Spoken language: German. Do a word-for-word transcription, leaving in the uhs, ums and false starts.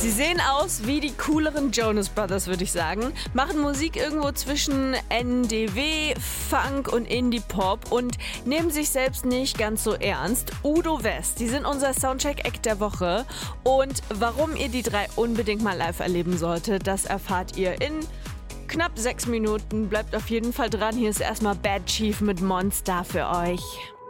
Sie sehen aus wie die cooleren Jonas Brothers, würde ich sagen. Machen Musik irgendwo zwischen N D W, Funk und Indie-Pop und nehmen sich selbst nicht ganz so ernst. Udo West, die sind unser Soundcheck-Act der Woche. Und warum ihr die drei unbedingt mal live erleben solltet, das erfahrt ihr in knapp sechs Minuten. Bleibt auf jeden Fall dran. Hier ist erstmal Bad Chief mit Monster für euch.